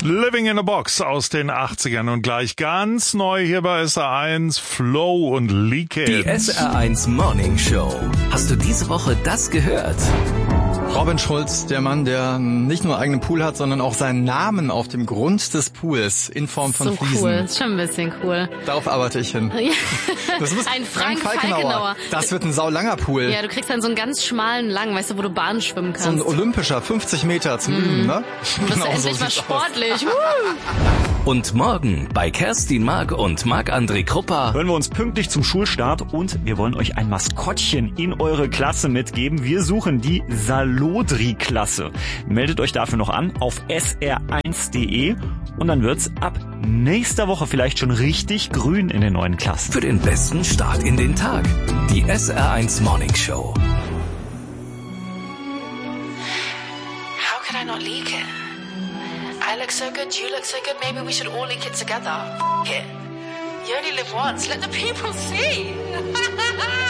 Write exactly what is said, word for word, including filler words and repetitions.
Living in a Box aus den achtzigern und gleich ganz neu hier bei S R eins, Flow und Leakage. Die S R eins Morning Show. Hast du diese Woche das gehört? Robin Schulz, der Mann, der nicht nur einen eigenen Pool hat, sondern auch seinen Namen auf dem Grund des Pools in Form von so Fliesen. So cool, ist schon ein bisschen cool. Darauf arbeite ich hin. Das ist ein Frank, Frank Falkenauer. Falkenauer. Das wird ein saulanger Pool. Ja, du kriegst dann so einen ganz schmalen, langen, weißt du, wo du Bahn schwimmen kannst. So ein olympischer, fünfzig Meter zum mm. Üben, ne? Das Genau, ist so endlich mal sieht's sportlich. Und morgen bei Kerstin Mark und Marc-André Krupper hören wir uns pünktlich zum Schulstart und wir wollen euch ein Maskottchen in eure Klasse mitgeben. Wir suchen die Salodri-Klasse. Meldet euch dafür noch an auf S R eins Punkt de und dann wird's ab nächster Woche vielleicht schon richtig grün in den neuen Klassen. Für den besten Start in den Tag. Die S R eins Morning Show. How could I not leak it? I look so good, you look so good, maybe we should all leak it together. F*** it. You only live once, let the people see.